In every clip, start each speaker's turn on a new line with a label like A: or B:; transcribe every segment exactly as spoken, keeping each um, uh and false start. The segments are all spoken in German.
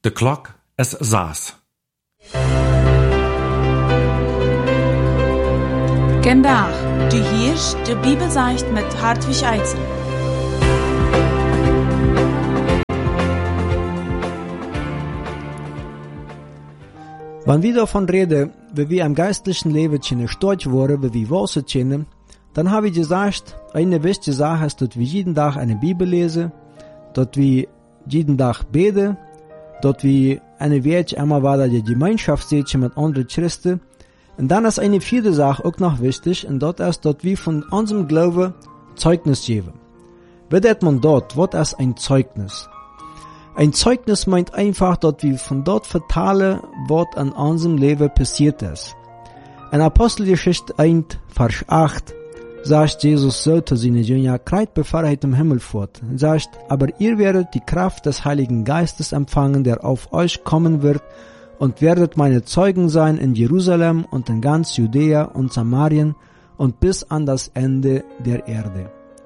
A: De klok is zes.
B: Vandaag, du hörst die Bibelseicht mit Hartwig Eitzel.
C: Wenn wir davon reden, wie wir im geistlichen Leben stark wurden, wie wir wachsen können, dann habe ich gesagt, eine wichtige Sache ist, dass wir jeden Tag eine Bibel lesen, dass wir jeden Tag beten, dass wir eine Welt immer weiter die Gemeinschaft sehen mit anderen Christen. Und dann ist eine vierte Sache auch noch wichtig, und das ist, dass wir von unserem Glauben Zeugnis geben. Wie das man dort, was ist ein Zeugnis? Ein Zeugnis meint einfach, dass wir von dort vertellen, was in unserem Leben passiert ist. In Apostelgeschichte eins, Vers acht, sagt Jesus so zu seinen Jüngern, kreit bevor er im Himmel fort, und sagt, aber ihr werdet die Kraft des Heiligen Geistes empfangen, der auf euch kommen wird, und werdet meine Zeugen sein in Jerusalem und in ganz Judäa und Samarien und bis an das Ende der Erde.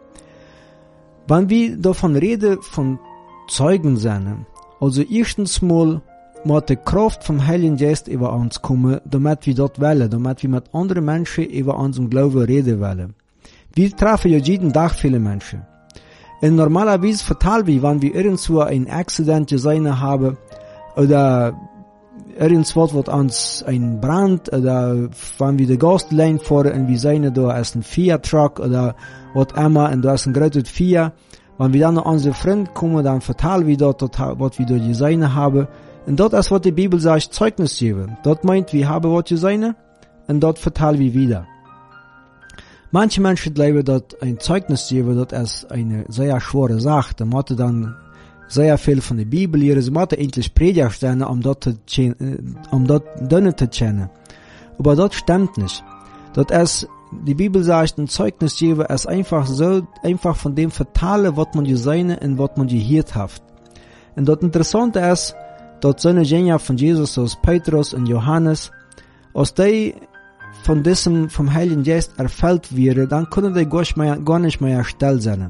C: Wenn wir davon reden, von Zeugen sein, also erstens mal muss die Kraft vom Heiligen Geist über uns kommen, damit wir dort wollen, damit wir mit anderen Menschen über unseren Glauben reden wollen. Wir treffen ja jeden Tag viele Menschen. Und normalerweise vertellen wir, wenn wir irgendwo ein Accident gesehen haben, oder irgendwas wird uns ein Brand, oder wenn wir die Gastlane fahren und wir sehen, da ist ein Fiat-Truck, oder was immer, und da ist ein großes Fiat. Wenn wir dann an unsere Freunde kommen, dann vertellen wir dort, was wir dort gesehen haben. Und dort ist, was die Bibel sagt, Zeugnis geben. Dort meint, wir haben was gesehen, und dort vertellen wir wieder. Manche Menschen glauben, dass ein Zeugnis geben, das ist eine sehr schwere Sache. Da muss dann sehr viel von der Bibel lernen. Sie muss endlich Prediger stellen, um dort zu, um dort Dünne zu kennen. Aber das stimmt nicht. Das ist, die Bibel sagt, ein Zeugnis geben ist einfach so, einfach von dem vertellen, was man gesehen und was man gehört hat. Und das Interessante ist, dass so eine Genia von Jesus, aus Petrus und Johannes, aus der von diesem, vom Heiligen Geist erfüllt wäre, dann können die gar nicht mehr, gar nicht mehr still sein.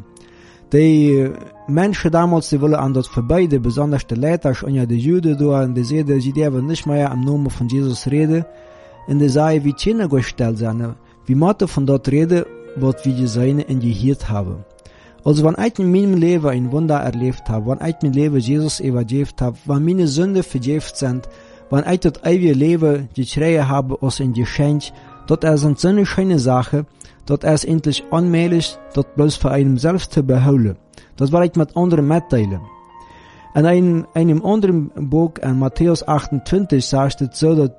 C: Die Menschen damals, die wollen an dort vorbei, die besonders die Leiter und ja die Juden da, und die sehen, die dürfen nicht mehr am Namen von Jesus reden, und die sagen, wie können gar still sein? Wie müssen von dort reden, was wir gesehen und gehört haben. Also, wenn ich in meinem Leben ein Wunder erlebt habe, wenn ich mein Leben Jesus übergeben habe, wenn meine Sünden vergeben sind, wenn ich das ewige Leben gekriegt habe aus ein Geschenk, das ist so eine schöne Sache, das ist endlich unmöglich, das bloß für einen selbst zu behalten. Das will ich mit anderen mitteilen. In einem, einem anderen Buch, in Matthäus achtundzwanzig, sagt es so, dass,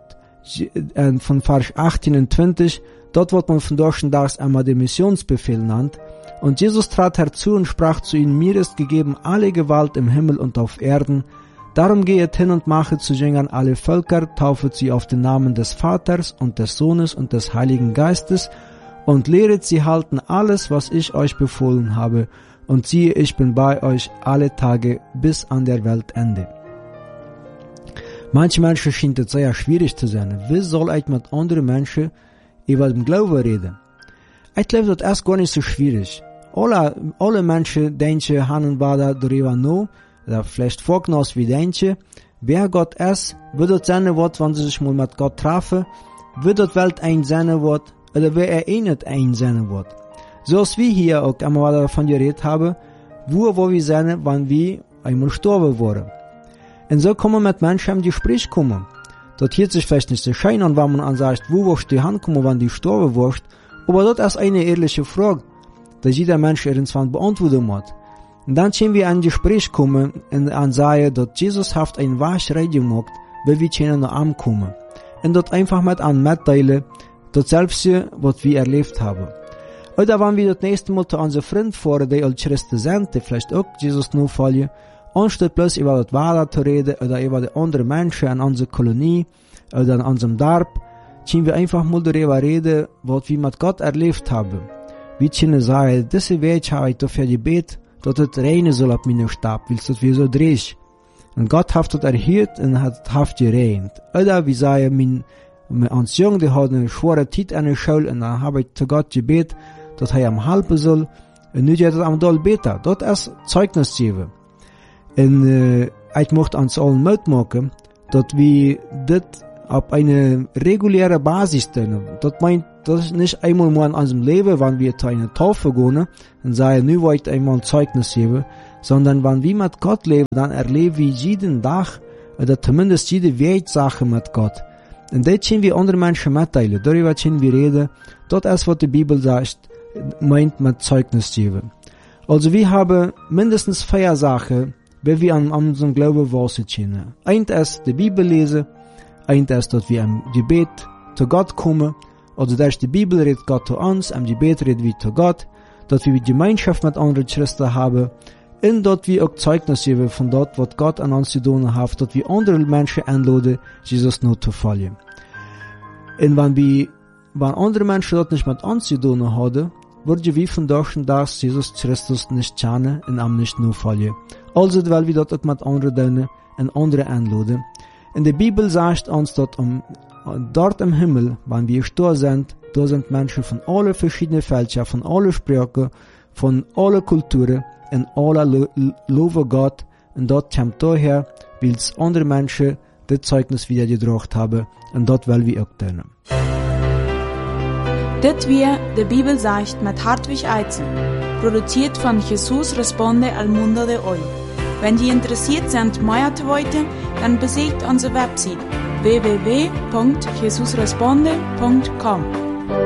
C: von Vers achtundzwanzig, dort wird man von durchschnittlich einmal den Missionsbefehl genannt. Und Jesus trat herzu und sprach zu ihnen, mir ist gegeben alle Gewalt im Himmel und auf Erden. Darum gehet hin und machet zu Jüngern alle Völker, taufet sie auf den Namen des Vaters und des Sohnes und des Heiligen Geistes und lehret sie halten alles, was ich euch befohlen habe. Und siehe, ich bin bei euch alle Tage bis an der Weltende. Manche Menschen scheint es sehr schwierig zu sein. Wie soll ich mit anderen Menschen über den Glauben reden? Ich glaube, das ist gar nicht so schwierig. Alle, alle Menschen denken, haben wir darüber noch, oder vielleicht vorgenommen wie denken, wer Gott ist, wird das sein Wort, wenn sie sich mal mit Gott treffen, wird das Welt ein sein Wort, oder wer er eh nicht ein sein Wort. So als wir hier auch einmal davon geredet haben, wo, wo wir sein, wenn wir einmal sterben wollen. Und so kann man mit Menschen im Gespräch kommen. Das hört sich vielleicht nicht so schön an, wenn man ansagt, wo wirst du hinkommen, wenn du sterben wirst, aber das ist eine ehrliche Frage, die jeder Mensch irgendwann beantworten muss. Und dann können wir in ein Gespräch kommen und ansagen, dass Jesus hat ein wahres Recht gemacht, weil wir können noch ankommen. Und dort einfach mit an mitteilen, das selbst, was wir erlebt haben. Oder wenn wir das nächste Mal zu unseren Freunden fahren, die als Christen sind, die vielleicht auch Jesus nur folgen, anstatt bloß über das Wahrer zu reden oder über die anderen Menschen in unserer Kolonie oder in unserem Dorf, können wir einfach mal darüber reden, was wir mit Gott erlebt haben. Wir können sagen, diese Weg habe ich dafür gebetet, dass es regnen soll auf meinen Stab, weil es wir so dreht. Und Gott hat das erhört und hat hat geregnet. Oder wir sagen, mein, mein uns Jung, die hat eine schwere Zeit an der Schule und dann habe ich zu Gott gebetet, dass er am halten soll. Und nu geht es am Doll beter. Das ist Zeugnis geben. Und äh, ich möchte uns allen Mut machen, dass wir das auf eine reguläre Basis tun. Das meint, das ist nicht einmal mal in unserem Leben, wenn wir zu einer Taufe gehen und sagen, nu wollte ich einmal ein Zeugnis geben, sondern wenn wir mit Gott leben, dann erleben wir jeden Tag, oder zumindest jede Wertsache mit Gott. Und das können wir andere Menschen mitteilen, darüber können wir reden. Das ist, was die Bibel sagt, meint mit Zeugnis geben. Also wir haben mindestens vier Sachen, wie wir an unserem Glauben wachsen können. Eins ist die Bibel lesen, eins ist, dass wir im Gebet zu Gott kommen, also durch die Bibel redet Gott zu uns, im Gebet redet wir zu Gott, dass wir Gemeinschaft mit anderen Christen haben, und dass wir auch Zeugnis geben von dort, was Gott an uns zu tun hat, dass wir andere Menschen einladen, Jesus nur zu folgen. Und wenn wir, wenn andere Menschen das nicht mit uns zu tun haben, würden wir von Tag Tag Jesus Christus nicht kennen und ihm nicht nur folgen. Also, weil wir das auch mit anderen tun und andere einladen. In der Bibel sagt uns, dass um, dort im Himmel, wenn wir stur sind, da sind Menschen von allen verschiedenen Völkern, von allen Sprachen, von allen Kulturen, und alle lo loben Gott, und dort kommt daher, weil es andere Menschen das Zeugnis wieder gebracht haben, und dort wollen wir auch tun.
B: Das wir die Bibel sagt mit Hartwig Eizen, produziert von Jesus Responde al Mundo de Hoy. Wenn Sie interessiert sind, mehr zu wissen, dann besucht unsere Website w w w punkt jesus responde punkt com.